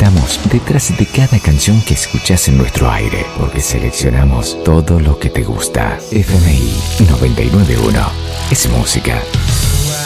Estamos detrás de cada canción que escuchás en nuestro aire, porque seleccionamos todo lo que te gusta. FMI 991 es música.